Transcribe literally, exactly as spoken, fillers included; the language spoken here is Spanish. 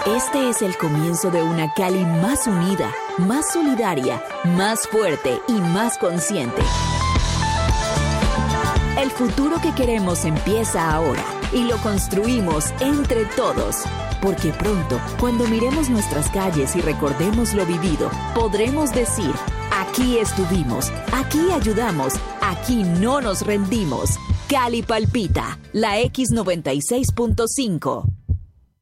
Este es el comienzo de una Cali más unida, más solidaria, más fuerte y más consciente. El futuro que queremos empieza ahora y lo construimos entre todos. Porque pronto, cuando miremos nuestras calles y recordemos lo vivido, podremos decir, aquí estuvimos, aquí ayudamos, aquí no nos rendimos. Cali palpita, la X noventa y seis punto cinco.